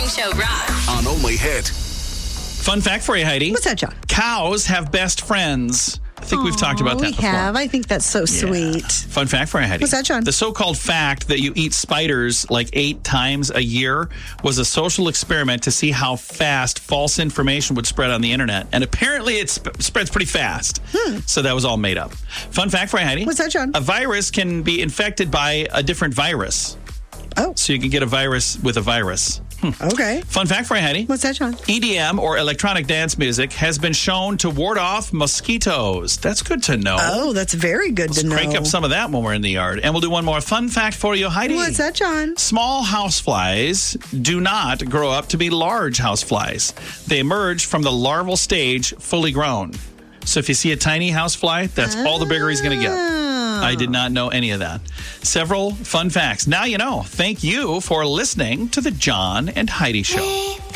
Morning Show rocks. On Only Hit. Fun fact for you, Heidi. What's that, John? Cows have best friends. I think we've talked about that We before. have. I think that's so sweet. Fun fact for you, Heidi. What's that, John? The so-called fact that you eat spiders like 8 times a year was a social experiment to see how fast false information would spread on the internet. And apparently it spreads pretty fast. So that was all made up. Fun fact for you, Heidi. What's that, John? A virus can be infected by a different virus. Oh. So you can get a virus with a virus. Okay. Fun fact for you, Heidi. What's that, John? EDM, or electronic dance music, has been shown to ward off mosquitoes. That's good to know. Oh, that's very good to know. Crank up some of that when we're in the yard. And we'll do one more fun fact for you, Heidi. What's that, John? Small houseflies do not grow up to be large houseflies. They emerge from the larval stage fully grown. So if you see a tiny housefly, that's all the bigger he's going to get. I did not know any of that. Several fun facts. Now you know. Thank you for listening to the John and Heidi Show.